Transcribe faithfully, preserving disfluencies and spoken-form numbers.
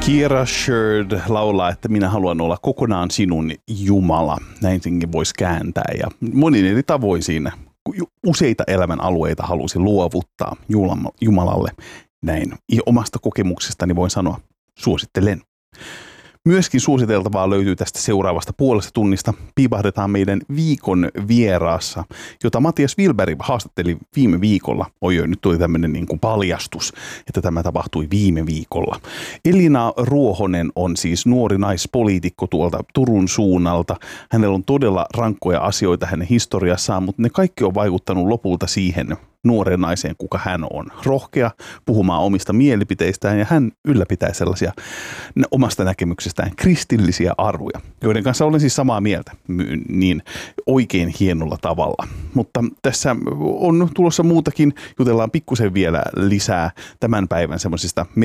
Kira Sheard laulaa, että minä haluan olla kokonaan sinun Jumala. Näin senkin voisi kääntää ja monin eri tavoin siinä useita elämän alueita halusi luovuttaa Jumalalle. Näin omasta kokemuksestani voin sanoa, suosittelen. Myöskin suositeltavaa löytyy tästä seuraavasta puolesta tunnista. Piipahdetaan meidän viikon vieraassa, jota Matias Wilberg haastatteli viime viikolla. Oi jo, nyt tuli tämmöinen niin kuin paljastus, että tämä tapahtui viime viikolla. Elina Ruohonen on siis nuori naispoliitikko tuolta Turun suunnalta. Hänellä on todella rankkoja asioita hänen historiassaan, mutta ne kaikki on vaikuttanut lopulta siihen nuoreen naiseen, kuka hän on. Rohkea puhumaan omista mielipiteistään ja hän ylläpitää sellaisia omasta näkemyksestään kristillisiä arvoja, joiden kanssa olen siis samaa mieltä niin oikein hienolla tavalla. Mutta tässä on tulossa muutakin. Jutellaan pikkusen vielä lisää tämän päivän semmoisista